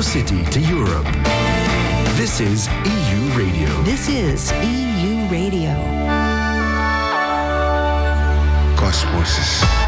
city to Europe. This is EU Radio. This is EU Radio. God's voices.